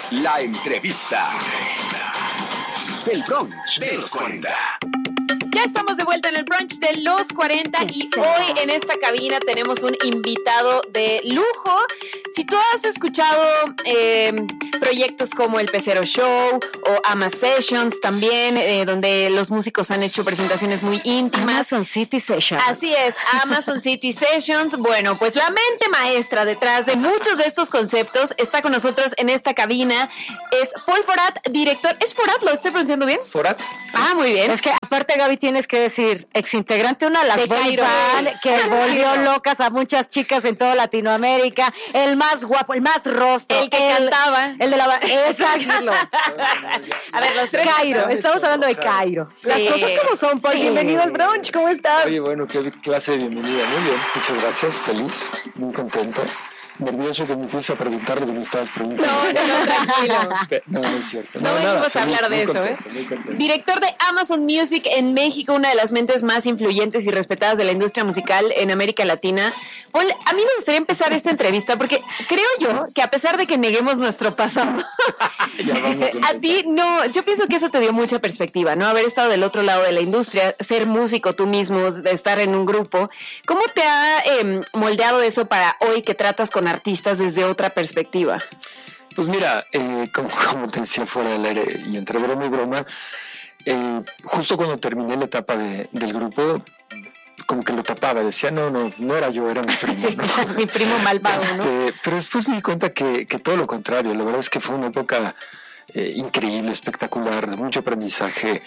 La entrevista. El brunch de los 40. Ya estamos de vuelta en el brunch de los 40 y hoy en esta cabina tenemos un invitado de lujo. Si tú has escuchado proyectos como El Pecero Show o Ama Sessions también, donde los músicos han hecho presentaciones muy íntimas. Amazon City Sessions. Así es, Amazon City Sessions. Bueno, pues la mente maestra detrás de muchos de estos conceptos está con nosotros en esta cabina. Es Paul Forat, director. ¿Es Forat? ¿Lo estoy pronunciando bien? Forat. Ah, muy bien. Es que aparte, Gaby, tienes que decir, exintegrante una de las boy band que volvió locas a muchas chicas en toda Latinoamérica, el más guapo, el más rostro, el que cantaba, el de la exacto. A ver, los tres. Cairo, estamos hablando de Cairo. Sí. Las cosas como son, Paul. Sí. Bienvenido al brunch, ¿cómo estás? Oye, bueno, qué clase de bienvenida. Muy bien, muchas gracias, feliz, muy contento. Nervioso que me empieces a preguntar lo que me estabas preguntando. No, tranquilo. No es cierto. No venimos a hablar de eso, muy contento. Director de Amazon Music en México, una de las mentes más influyentes y respetadas de la industria musical en América Latina. Paul, a mí me gustaría empezar esta entrevista porque creo yo que a pesar de que neguemos nuestro pasado, a ti no, yo pienso que eso te dio mucha perspectiva, ¿no? Haber estado del otro lado de la industria, ser músico tú mismo, de estar en un grupo. ¿Cómo te ha moldeado eso para hoy que tratas con artistas desde otra perspectiva? Pues mira, como te decía fuera del aire y entre broma y broma, justo cuando terminé la etapa del grupo, como que lo tapaba, decía no era yo, era mi primo, ¿no? Mi primo malvado, ¿no? Pero después me di cuenta que todo lo contrario, la verdad es que fue una época increíble, espectacular, de mucho aprendizaje.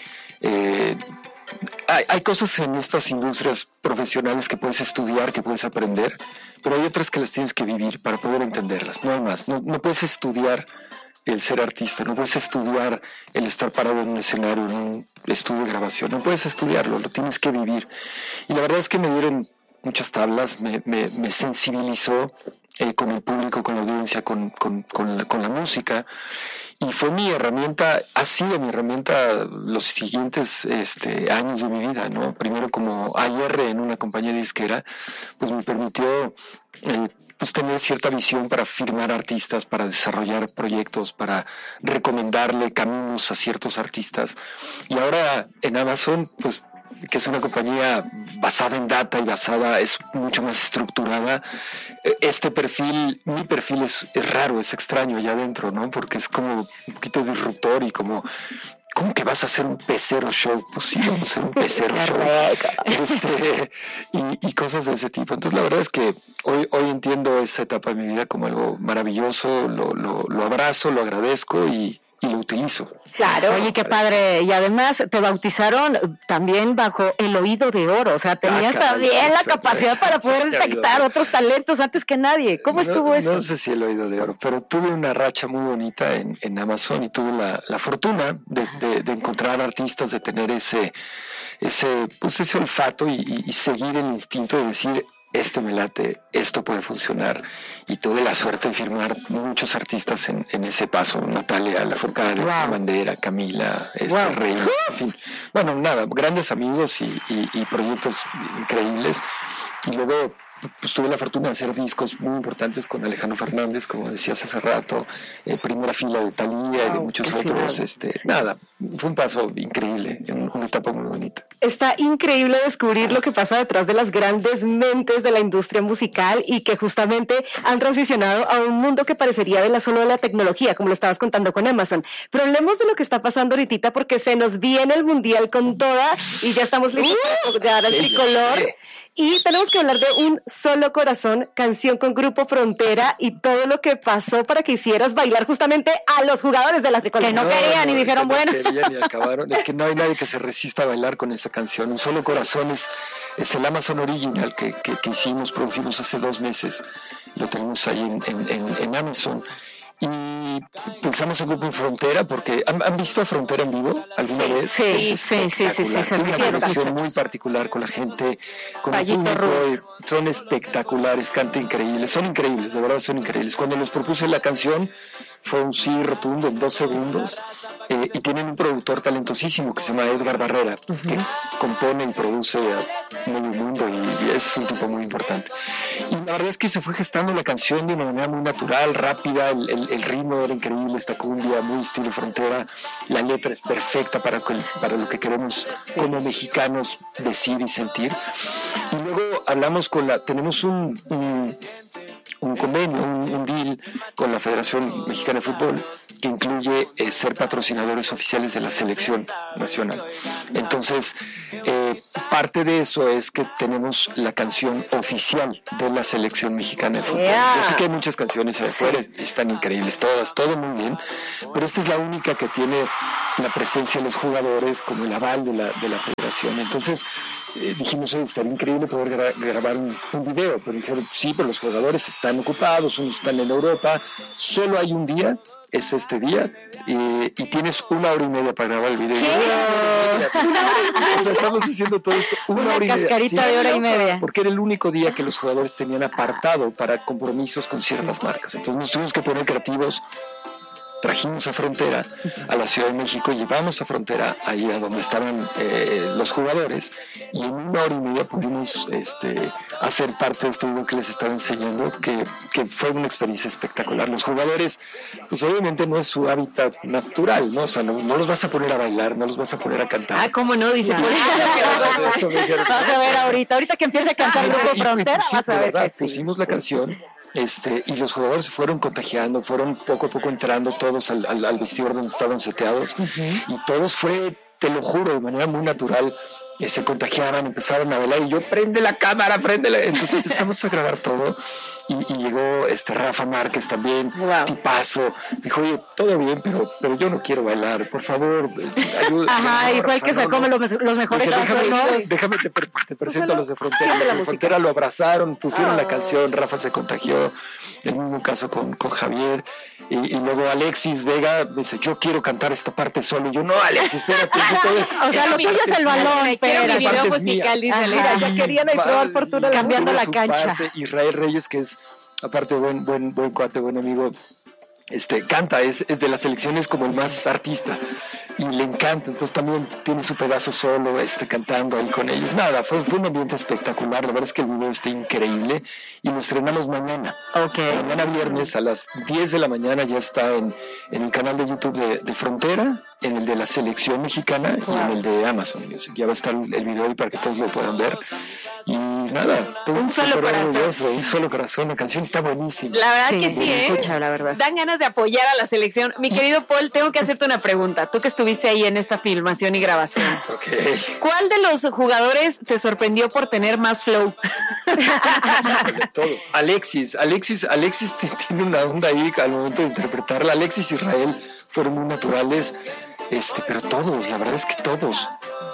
Hay cosas en estas industrias profesionales que puedes estudiar, que puedes aprender, pero hay otras que las tienes que vivir para poder entenderlas, no hay más. No puedes estudiar el ser artista, no puedes estudiar el estar parado en un escenario, en un estudio de grabación, no puedes estudiarlo, lo tienes que vivir. Y la verdad es que me dieron muchas tablas, me sensibilizó con el público, con la audiencia, con la música. Y fue mi herramienta, ha sido mi herramienta los siguientes años de mi vida, ¿no? Primero como AR en una compañía disquera, pues me permitió pues tener cierta visión para firmar artistas, para desarrollar proyectos, para recomendarle caminos a ciertos artistas. Y ahora en Amazon, pues que es una compañía basada en data y es mucho más estructurada. Mi perfil es raro, es extraño allá adentro, ¿no? Porque es como un poquito disruptor y ¿cómo que vas a hacer un pecero show? Pues sí, vamos a hacer un pecero show. Y cosas de ese tipo. Entonces la verdad es que hoy entiendo esa etapa de mi vida como algo maravilloso, lo abrazo, lo agradezco y lo utilizo. Claro. Oye, qué padre. Y además te bautizaron también bajo el oído de oro. O sea, tenías también la capacidad para poder detectar otros talentos antes que nadie. ¿Cómo estuvo eso? No sé si el oído de oro, pero tuve una racha muy bonita en Amazon y tuve la fortuna de encontrar artistas, de tener ese olfato y seguir el instinto de decir, me late, esto puede funcionar. Y tuve la suerte de firmar muchos artistas en ese paso. Natalia Lafourcade, wow. Bandera, Camila, wow. Rey, en fin. Bueno, nada, grandes amigos y proyectos increíbles. Y luego pues tuve la fortuna de hacer discos muy importantes con Alejandro Fernández, como decías hace rato, primera fila de Thalía y de muchos otros. Nada, fue un paso increíble, una etapa muy bonita. Está increíble descubrir lo que pasa detrás de las grandes mentes de la industria musical y que justamente han transicionado a un mundo que parecería solo de la tecnología, como lo estabas contando con Amazon. Pero hablemos de lo que está pasando ahorita porque se nos viene el Mundial con toda y ya estamos listos para jugar al tricolor. Y tenemos que hablar de Un Solo Corazón, canción con Grupo Frontera y todo lo que pasó para que hicieras bailar justamente a los jugadores de la tricolor. Que no querían y dijeron, bueno. No querían y acabaron. Es que no hay nadie que se resista a bailar con esa canción. Un Solo Corazón es el Amazon Original que hicimos, produjimos hace 2 meses. Lo tenemos ahí en Amazon. Y pensamos en Grupo Frontera porque ¿han visto Frontera en vivo alguna vez? Sí. Tiene una conexión muy particular con la gente, con el público. Son espectaculares, cantan increíbles, son increíbles, de verdad son increíbles. Cuando les propuse la canción fue un sí rotundo en 2 segundos. Y tienen un productor talentosísimo que se llama Edgar Barrera, que compone y produce a medio mundo y es un tipo muy importante. Y la verdad es que se fue gestando la canción de una manera muy natural, rápida, el ritmo era increíble, esta cumbia muy estilo Frontera, la letra es perfecta para lo que queremos como mexicanos decir y sentir. Y luego hablamos tenemos un convenio, un deal con la Federación Mexicana de Fútbol que incluye ser patrocinadores oficiales de la selección nacional. Entonces, parte de eso es que tenemos la canción oficial de la selección mexicana de fútbol. Yo sé que hay muchas canciones afuera, están increíbles todas, todo muy bien, pero esta es la única que tiene la presencia de los jugadores como el aval de la federación. Entonces, dijimos, estaría increíble poder grabar un video, pero dijeron, sí, pero los jugadores están ocupados, unos están en Europa, solo hay un día, es este día, y tienes 1 hora y media para grabar el video. O sea, estamos haciendo todo esto una hora y media. Cascarita de hora y media. Porque era el único día que los jugadores tenían apartado para compromisos con ciertas marcas. Entonces nos tuvimos que poner creativos. Trajimos a Frontera a la Ciudad de México, llevamos a Frontera ahí a donde estaban los jugadores, y en 1 hora y media pudimos hacer parte de este video que les estaba enseñando, que fue una experiencia espectacular. Los jugadores, pues obviamente no es su hábitat natural, ¿no? O sea, no los vas a poner a bailar, no los vas a poner a cantar. Ah, ¿cómo no? Dice, por eso vas a ver ahorita que empiece a cantar Grupo Frontera, vas a ver que sí. Pusimos la canción. Y los jugadores se fueron contagiando, fueron poco a poco entrando todos al vestidor donde estaban seteados, y todos fue, te lo juro, de manera muy natural, se contagiaban, empezaron a bailar, y yo, prende la cámara, préndela. Entonces empezamos a grabar todo, y llegó Rafa Márquez también, tipazo, dijo, oye, todo bien, pero yo no quiero bailar, por favor, ayúdame. Ajá, y fue el que sacó los mejores pasos, ¿no? Déjame te presento a los de Frontera. Los de Frontera lo abrazaron, pusieron la canción, Rafa se contagió, el mismo caso con Javier, y luego Alexis Vega me dice, yo quiero cantar esta parte solo, y yo, no, Alexis, espérate. O sea, lo tuyo es el balón, pero el video musical, dice Alexis. Ya querían ahí probar fortuna cambiando la cancha. Israel Reyes, que es aparte buen cuate, buen amigo, canta, es de las selecciones como el más artista, y le encanta, entonces también tiene su pedazo solo, cantando ahí con ellos. Nada, fue un ambiente espectacular, la verdad es que el video está increíble, y lo estrenamos mañana. Mañana viernes a las 10 de la mañana ya está en el canal de YouTube de Frontera, en el de la selección mexicana y en el de Amazon Music. Ya va a estar el video ahí para que todos lo puedan ver. Y nada, un solo corazón. Un solo corazón, la canción está buenísima. La verdad que sí, escucha, la verdad. Dan ganas de apoyar a la selección. Mi querido Paul, tengo que hacerte una pregunta. Tú que estuviste ahí en esta filmación y grabación. Okay. ¿Cuál de los jugadores te sorprendió por tener más flow? Todo. Alexis tiene una onda ahí al momento de interpretarla. Alexis y Israel fueron muy naturales, pero todos, la verdad es que todos.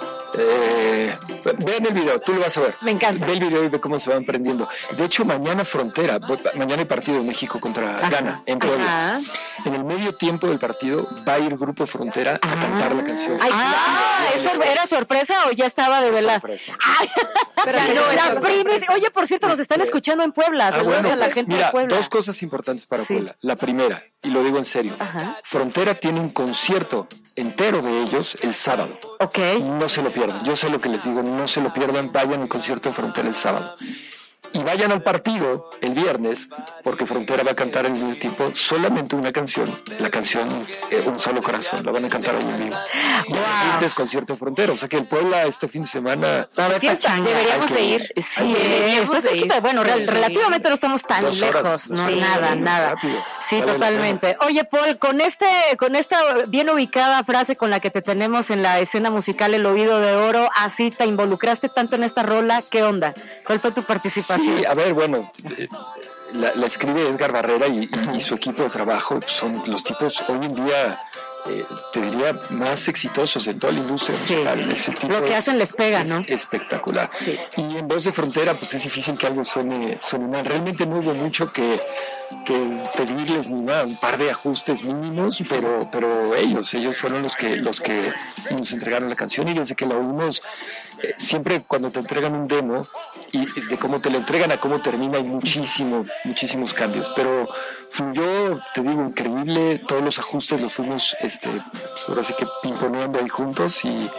Vean el video, tú lo vas a ver. Me encanta. Ve el video y ve cómo se van prendiendo. De hecho, mañana hay partido de México contra Ghana en Puebla. En el medio tiempo del partido va a ir Grupo Frontera a cantar la canción. ¿Eso era sorpresa o ya estaba de verdad? Sorpresa. Pero la primicia. Oye, por cierto, nos están escuchando en Puebla. Saludos a la gente de Puebla. Dos cosas importantes para Puebla. La primera, y lo digo en serio, Frontera tiene un concierto entero de ellos el sábado. No se lo pierdan. Yo sé lo que les digo, no se lo pierdan. Vayan al concierto de Frontera el sábado. Y vayan al partido el viernes, porque Frontera va a cantar en el tiempo solamente una canción, la canción Un Solo Corazón, la van a cantar ahí en vivo. Y es concierto de Frontera, o sea que el Puebla este fin de semana deberíamos de ir. Sí, está cerquita. Bueno, relativamente no estamos tan lejos, no, nada. Rápido. Sí, vale, totalmente. Oye, Paul, con esta bien ubicada frase con la que te tenemos en la escena musical El Oído de Oro, así te involucraste tanto en esta rola, ¿qué onda? ¿Cuál fue tu participación? Sí, a ver, bueno, la escribe Edgar Barrera y su equipo de trabajo son los tipos hoy en día, te diría, más exitosos en toda la industria musical. Ese tipo lo que hacen les pega, ¿no? Espectacular. Sí. Y en Voz de Frontera, pues es difícil que algo suene mal. Realmente no hubo mucho que pedirles ni nada, un par de ajustes mínimos, pero ellos fueron los que nos entregaron la canción, y desde que la oímos, siempre cuando te entregan un demo y de cómo te la entregan a cómo termina hay muchísimos cambios, pero fluyó, te digo, increíble. Todos los ajustes los fuimos pues ahora sí que pimponeando ahí juntos, y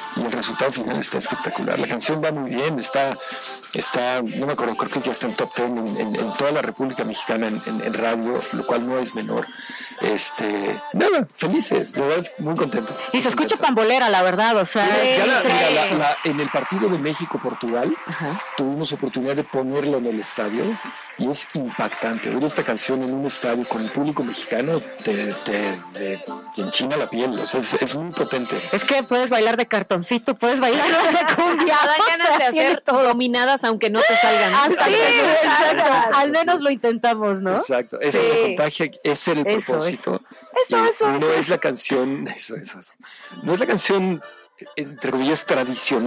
y el resultado final está espectacular. La canción va muy bien, está no me acuerdo, creo que ya está en top 10 en toda la República Mexicana en radio, lo cual no es menor. Nada, felices, de verdad, muy contentos. Y se escucha pambolera, la verdad, o sea. En el partido de México-Portugal tuvimos oportunidad de ponerlo en el estadio y es impactante. Oír esta canción en un estadio con el público mexicano te enchina la piel, o sea, es muy potente. Es que puedes bailar de cartoncito, puedes bailar de cumbia. Da ganas de hacer dominadas aunque no te salgan. Sí, exacto. Al menos lo intentamos, ¿no? Exacto, eso lo contagia, ese era el propósito. Eso. No es la canción, no es la canción, entre comillas, tradicional